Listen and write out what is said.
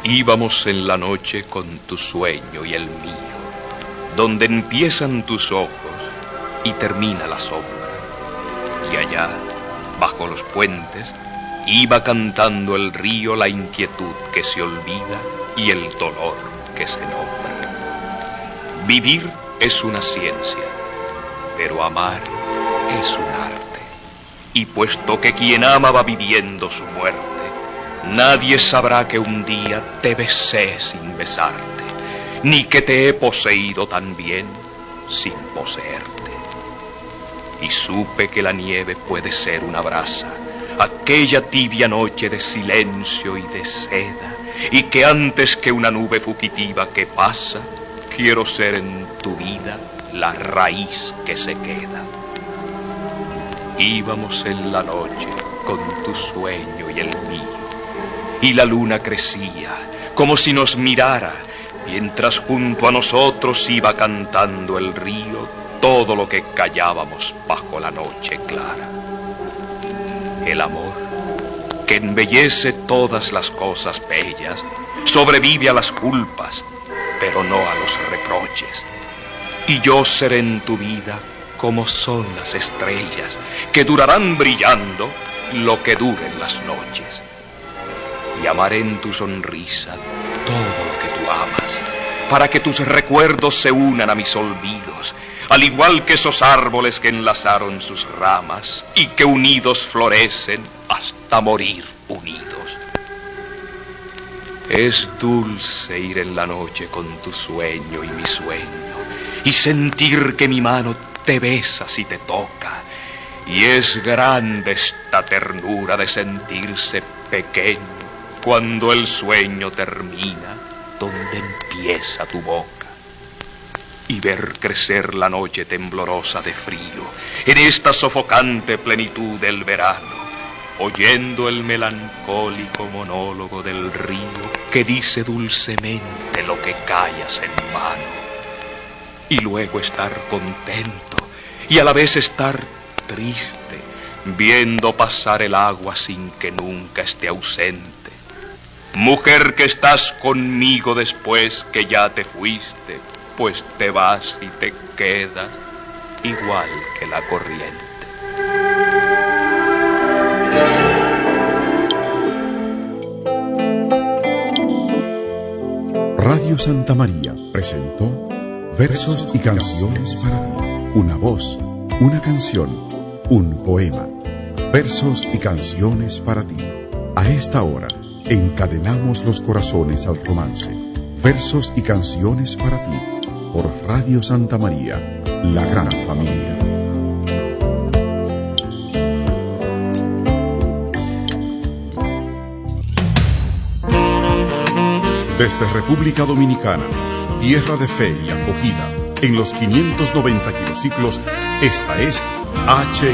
Íbamos en la noche con tu sueño y el mío, donde empiezan tus ojos y termina la sombra. Y allá, bajo los puentes, iba cantando el río la inquietud que se olvida y el dolor que se nombra. Vivir es una ciencia, pero amar es un arte. Y puesto que quien ama va viviendo su muerte, nadie sabrá que un día te besé sin besarte, ni que te he poseído también sin poseerte. Y supe que la nieve puede ser una brasa, aquella tibia noche de silencio y de seda, y que antes que una nube fugitiva que pasa, quiero ser en tu vida la raíz que se queda. Íbamos en la noche con tu sueño y el mío, y la luna crecía como si nos mirara, mientras junto a nosotros iba cantando el río todo lo que callábamos bajo la noche clara. El amor, que embellece todas las cosas bellas, sobrevive a las culpas, pero no a los reproches. Y yo seré en tu vida como son las estrellas, que durarán brillando lo que duren las noches. Y amaré en tu sonrisa todo lo que tú amas, para que tus recuerdos se unan a mis olvidos, al igual que esos árboles que enlazaron sus ramas y que unidos florecen hasta morir unidos. Es dulce ir en la noche con tu sueño y mi sueño, y sentir que mi mano te besa si te toca, y es grande esta ternura de sentirse pequeño cuando el sueño termina donde empieza tu boca, y ver crecer la noche temblorosa de frío en esta sofocante plenitud del verano, oyendo el melancólico monólogo del río que dice dulcemente lo que callas en vano, y luego estar contento y a la vez estar triste, viendo pasar el agua sin que nunca esté ausente. Mujer que estás conmigo después que ya te fuiste, pues te vas y te quedas igual que la corriente. Radio Santa María presentó Versos y canciones para ti. Una voz, una canción, un poema. Versos y canciones para ti. A esta hora encadenamos los corazones al romance. Versos y canciones para ti. Por Radio Santa María, la gran familia. Desde República Dominicana, tierra de fe y acogida, en los 590 kilociclos, esta es H.